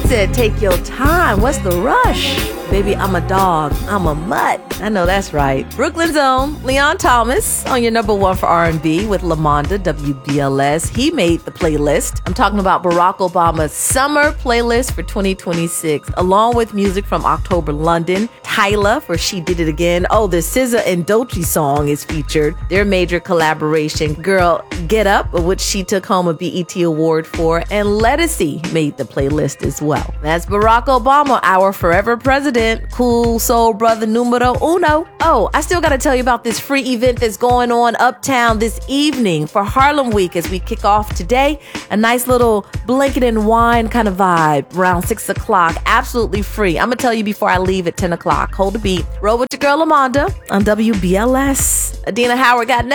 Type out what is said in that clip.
said, take your time. What's the rush? Baby, I'm a dog. I'm a mutt. I know that's right. Brooklyn's own Leon Thomas on your number one for R&B with Lamonda, WBLS. He made the playlist. I'm talking about Barack Obama's summer playlist for 2026, along with music from October London, Tyla for She Did It Again. Oh, the SZA and Doechii song is featured. Their major collaboration, Girl Get Up, which she took home a BET Award for, and Ledisi made the playlist as well. That's Barack Obama, our forever president, cool soul brother numero uno. Oh, I still got to tell you about this free event that's going on uptown this evening for Harlem Week as we kick off today. A nice little blanket and wine kind of vibe around 6 o'clock. Absolutely free. I'm going to tell you before I leave at 10 o'clock. Hold the beat. Roll with your girl Lamonda on WBLS. Adina Howard got next.